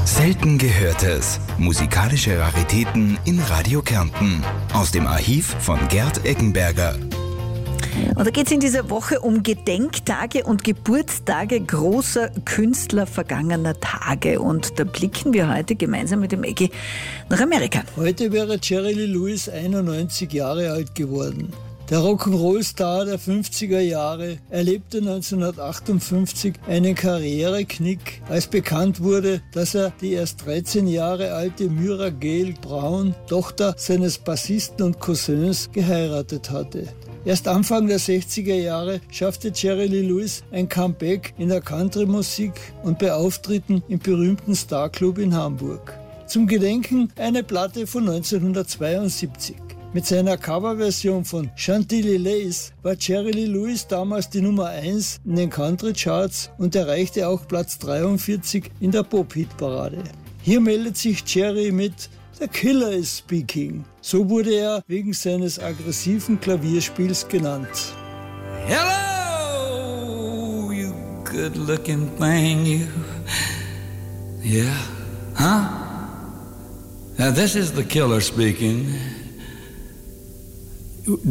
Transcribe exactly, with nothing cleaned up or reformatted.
Selten Gehörtes. Musikalische Raritäten in Radio Kärnten. Aus dem Archiv von Gerd Eckenberger. Und da geht es in dieser Woche um Gedenktage und Geburtstage großer Künstler vergangener Tage. Und da blicken wir heute gemeinsam mit dem Ecki nach Amerika. Heute wäre Jerry Lee Lewis einundneunzig Jahre alt geworden. Der Rock'n'Roll-Star der fünfziger Jahre erlebte neunzehnhundertachtundfünfzig einen Karriereknick, als bekannt wurde, dass er die erst dreizehn Jahre alte Myra Gale Brown, Tochter seines Bassisten und Cousins, geheiratet hatte. Erst Anfang der sechziger Jahre schaffte Jerry Lee Lewis ein Comeback in der Country-Musik und bei Auftritten im berühmten Star-Club in Hamburg. Zum Gedenken eine Platte von neunzehnhundertzweiundsiebzig. Mit seiner Coverversion von Chantilly Lace war Jerry Lee Lewis damals die Nummer eins in den Country-Charts und erreichte auch Platz dreiundvierzig in der Pop-Hit-Parade. Hier meldet sich Jerry mit The Killer is Speaking. So wurde er wegen seines aggressiven Klavierspiels genannt. Hello, you good-looking thing, you. Yeah, huh? Now this is the killer speaking.